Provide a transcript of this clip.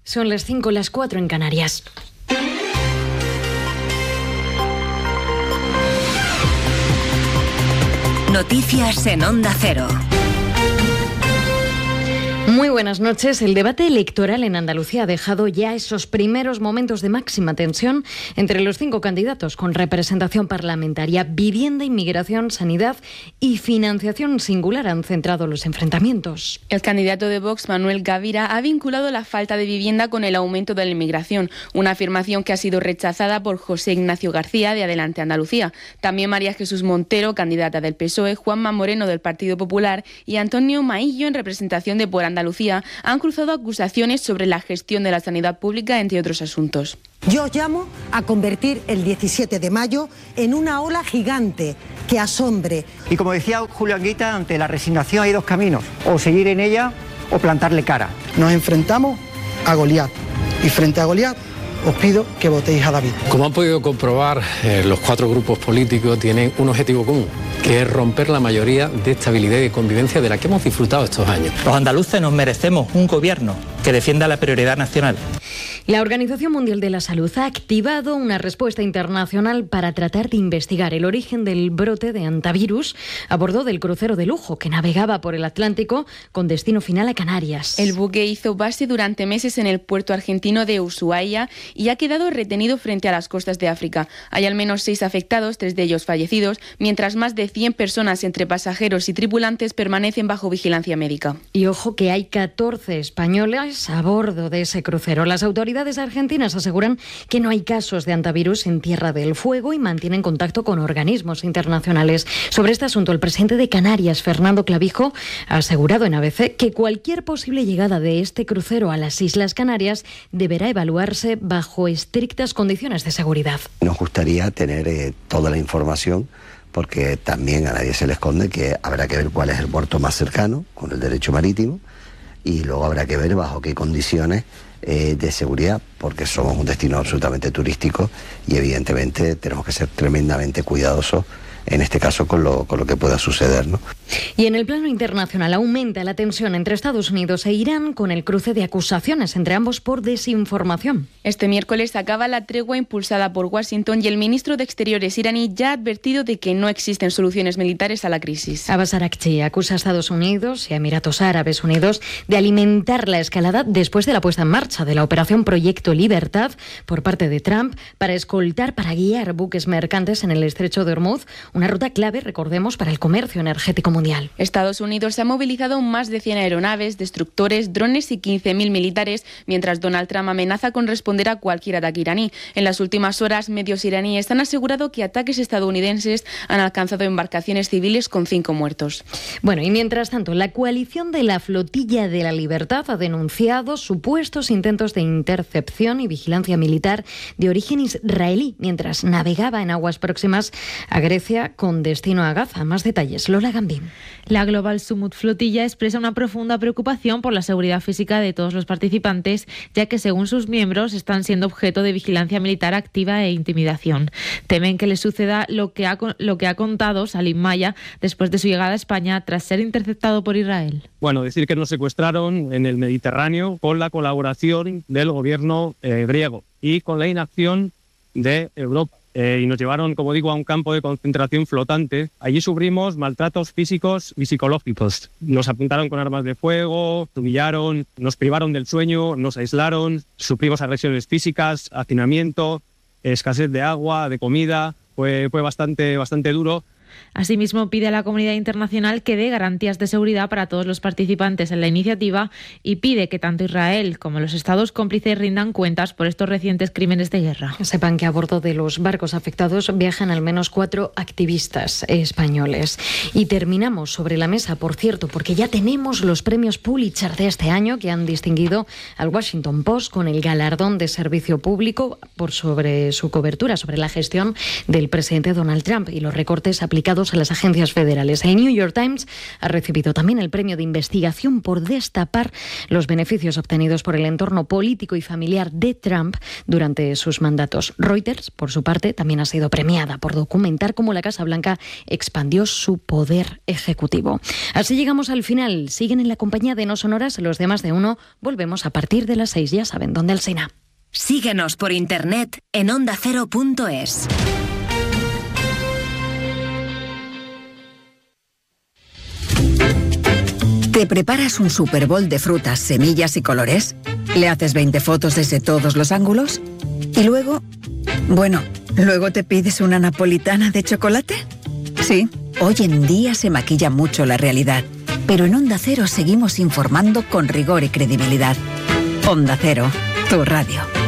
Son las 5, las 4 en Canarias. Noticias en Onda Cero. Muy buenas noches. El debate electoral en Andalucía ha dejado ya esos primeros momentos de máxima tensión entre los 5 candidatos con representación parlamentaria. Vivienda, inmigración, sanidad y financiación singular han centrado los enfrentamientos. El candidato de Vox, Manuel Gavira, ha vinculado la falta de vivienda con el aumento de la inmigración, una afirmación que ha sido rechazada por José Ignacio García, de Adelante Andalucía. También María Jesús Montero, candidata del PSOE, Juanma Moreno, del Partido Popular, y Antonio Maillo, en representación de Por Andalucía, han cruzado acusaciones sobre la gestión de la sanidad pública, entre otros asuntos. Yo os llamo a convertir el 17 de mayo en una ola gigante que asombre. Y como decía Julio Anguita, ante la resignación hay 2 caminos, o seguir en ella o plantarle cara. Nos enfrentamos a Goliat, y frente a Goliat os pido que votéis a David. Como han podido comprobar, los 4 grupos políticos tienen un objetivo común, que es romper la mayoría de estabilidad y de convivencia de la que hemos disfrutado estos años. Los andaluces nos merecemos un gobierno que defienda la prioridad nacional. La Organización Mundial de la Salud ha activado una respuesta internacional para tratar de investigar el origen del brote de hantavirus a bordo del crucero de lujo que navegaba por el Atlántico con destino final a Canarias. El buque hizo base durante meses en el puerto argentino de Ushuaia y ha quedado retenido frente a las costas de África. Hay al menos 6 afectados, 3 de ellos fallecidos, mientras más de 100 personas entre pasajeros y tripulantes permanecen bajo vigilancia médica. Y ojo que hay 14 españoles a bordo de ese crucero. Las autoridades argentinas aseguran que no hay casos de hantavirus en Tierra del Fuego y mantienen contacto con organismos internacionales. Sobre este asunto, el presidente de Canarias, Fernando Clavijo, ha asegurado en ABC que cualquier posible llegada de este crucero a las Islas Canarias deberá evaluarse bajo estrictas condiciones de seguridad. Nos gustaría tener toda la información, porque también a nadie se le esconde que habrá que ver cuál es el puerto más cercano con el derecho marítimo y luego habrá que ver bajo qué condiciones de seguridad, porque somos un destino absolutamente turístico y evidentemente tenemos que ser tremendamente cuidadosos en este caso con lo que pueda suceder, ¿no? Y en el plano internacional aumenta la tensión entre Estados Unidos e Irán con el cruce de acusaciones entre ambos por desinformación. Este miércoles acaba la tregua impulsada por Washington y el ministro de Exteriores iraní ya ha advertido de que no existen soluciones militares a la crisis. Abbas Araghchi acusa a Estados Unidos y a Emiratos Árabes Unidos de alimentar la escalada después de la puesta en marcha de la operación Proyecto Libertad por parte de Trump para guiar buques mercantes en el estrecho de Hormuz, una ruta clave, recordemos, para el comercio energético mundial. Estados Unidos ha movilizado más de 100 aeronaves, destructores, drones y 15.000 militares, mientras Donald Trump amenaza con responder a cualquier ataque iraní. En las últimas horas, medios iraníes han asegurado que ataques estadounidenses han alcanzado embarcaciones civiles con 5 muertos. Bueno, y mientras tanto, la coalición de la Flotilla de la Libertad ha denunciado supuestos intentos de intercepción y vigilancia militar de origen israelí mientras navegaba en aguas próximas a Grecia con destino a Gaza. Más detalles, Lola Gambín. La Global Summit Flotilla expresa una profunda preocupación por la seguridad física de todos los participantes, ya que según sus miembros están siendo objeto de vigilancia militar activa e intimidación. Temen que les suceda lo que ha contado Salim Maya después de su llegada a España tras ser interceptado por Israel. Bueno, decir que nos secuestraron en el Mediterráneo con la colaboración del gobierno griego y con la inacción de Europa. Y nos llevaron, como digo, a un campo de concentración flotante. Allí sufrimos maltratos físicos y psicológicos. Nos apuntaron con armas de fuego, humillaron, nos privaron del sueño, nos aislaron, sufrimos agresiones físicas, hacinamiento, escasez de agua, de comida. Fue bastante duro. Asimismo, pide a la comunidad internacional que dé garantías de seguridad para todos los participantes en la iniciativa y pide que tanto Israel como los estados cómplices rindan cuentas por estos recientes crímenes de guerra. Sepan que a bordo de los barcos afectados viajan al menos 4 activistas españoles. Y terminamos sobre la mesa, por cierto, porque ya tenemos los premios Pulitzer de este año que han distinguido al Washington Post con el galardón de servicio público sobre su cobertura sobre la gestión del presidente Donald Trump y los recortes aplicados comunicados a las agencias federales. El New York Times ha recibido también el premio de investigación por destapar los beneficios obtenidos por el entorno político y familiar de Trump durante sus mandatos. Reuters, por su parte, también ha sido premiada por documentar cómo la Casa Blanca expandió su poder ejecutivo. Así llegamos al final. Siguen en la compañía de No Sonoras los de Más de Uno. Volvemos a partir de las 6. Ya saben dónde, Alsina. Síguenos por internet en ondacero.es. ¿Te preparas un Super Bowl de frutas, semillas y colores? ¿Le haces 20 fotos desde todos los ángulos? ¿Y luego? Bueno, ¿luego te pides una napolitana de chocolate? Sí, hoy en día se maquilla mucho la realidad, pero en Onda Cero seguimos informando con rigor y credibilidad. Onda Cero, tu radio.